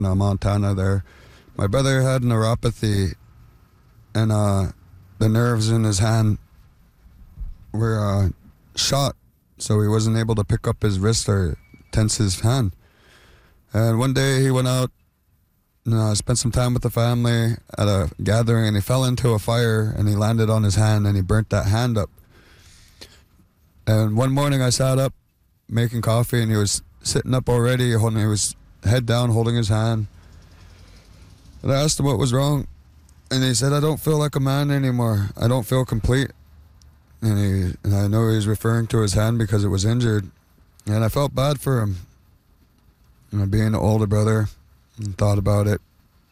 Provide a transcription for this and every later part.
Montana there. My brother had neuropathy, and the nerves in his hand were shot, so he wasn't able to pick up his wrist or tense his hand. And one day he went out and spent some time with the family at a gathering, and he fell into a fire, and he landed on his hand, and he burnt that hand up. And one morning I sat up making coffee, and he was sitting up already, he was head down holding his hand. And I asked him what was wrong, and he said, "I don't feel like a man anymore. I don't feel complete." And I know he was referring to his hand because it was injured. And I felt bad for him. Being an older brother, and thought about it.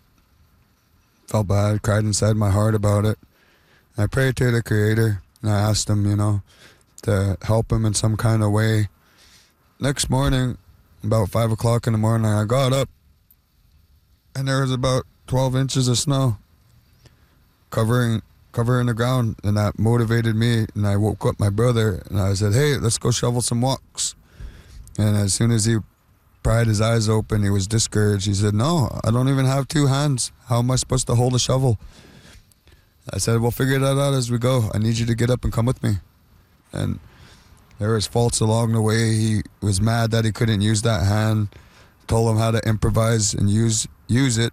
Felt bad, cried inside my heart about it. I prayed to the Creator, and I asked him, to help him in some kind of way. Next morning, about 5 o'clock in the morning, I got up, and there was about 12 inches of snow covering the ground, and that motivated me. And I woke up my brother, and I said, "Hey, let's go shovel some walks." And as soon as he pried his eyes open, he was discouraged. He said, "No, I don't even have two hands. How am I supposed to hold a shovel?" I said, "We'll figure that out as we go. I need you to get up and come with me." And there was faults along the way. He was mad that he couldn't use that hand. Told him how to improvise and use it.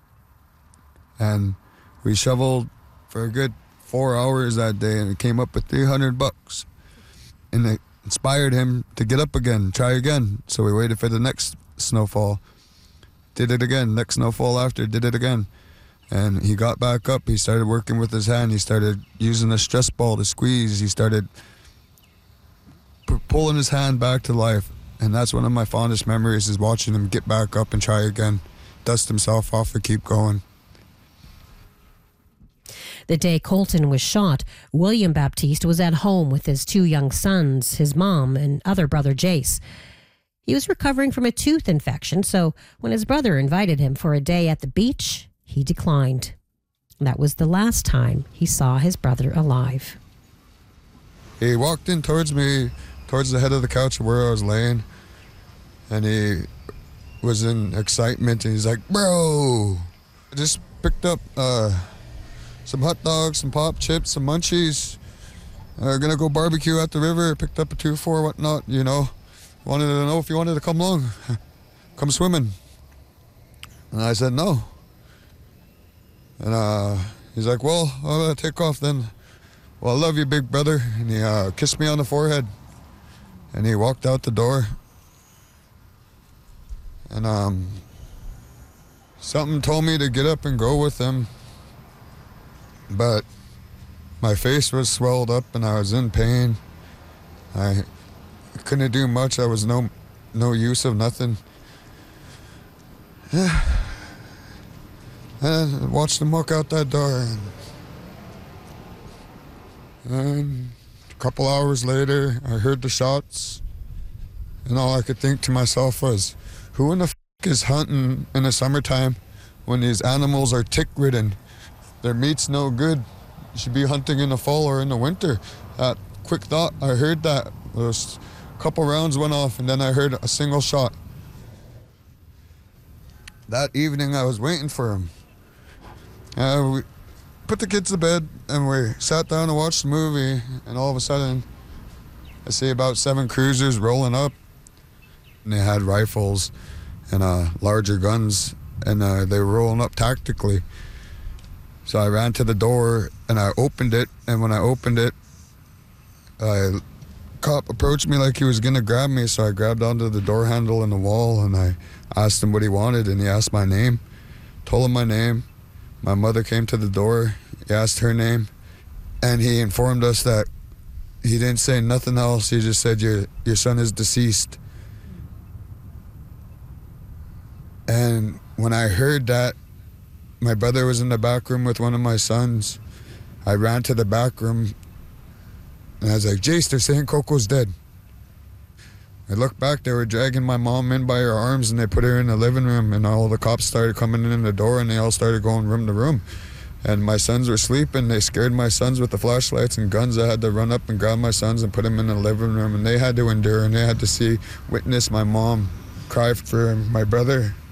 And we shoveled for a good 4 hours that day, and it came up with $300. And it inspired him to get up again, try again. So we waited for the next snowfall. Did it again. Next snowfall after, did it again. And he got back up. He started working with his hand. He started using a stress ball to squeeze. He started pulling his hand back to life. And that's one of my fondest memories, is watching him get back up and try again, dust himself off and keep going. The day Colton was shot, William Baptiste was at home with his two young sons, his mom, and other brother Jace. He was recovering from a tooth infection, so when his brother invited him for a day at the beach, he declined. That was the last time he saw his brother alive. He walked in towards me, towards the head of the couch where I was laying, and he was in excitement, and he's like, "Bro!" I just picked up some hot dogs, some pop chips, some munchies. Gonna go barbecue at the river. Picked up a 2-4, whatnot, Wanted to know if you wanted to come along, come swimming. And I said no. And he's like, "Well, I'm gonna take off then." "Well, I love you, big brother." And he kissed me on the forehead. And he walked out the door. And something told me to get up and go with him. But my face was swelled up and I was in pain. I couldn't do much. I was no use of nothing. And I watched him walk out that door. And a couple hours later, I heard the shots. And all I could think to myself was, who in the f*** is hunting in the summertime when these animals are tick-ridden? Their meat's no good. You should be hunting in the fall or in the winter. That quick thought, I heard that. Those couple rounds went off, and then I heard a single shot. That evening, I was waiting for him. We put the kids to bed, and we sat down to watch the movie, and all of a sudden, I see about 7 cruisers rolling up, and they had rifles and larger guns, and they were rolling up tactically. So I ran to the door, and I opened it, and when I opened it, a cop approached me like he was going to grab me, so I grabbed onto the door handle in the wall, and I asked him what he wanted, and he asked my name. Told him my name. My mother came to the door. He asked her name, and he informed us that he didn't say nothing else. He just said, your son is deceased. And when I heard that, my brother was in the back room with one of my sons. I ran to the back room, and I was like, "Jace, they're saying Coco's dead." I looked back, they were dragging my mom in by her arms, and they put her in the living room, and all the cops started coming in the door, and they all started going room to room. And my sons were sleeping. They scared my sons with the flashlights and guns. I had to run up and grab my sons and put them in the living room, and they had to endure, and they had to witness my mom cry for my brother.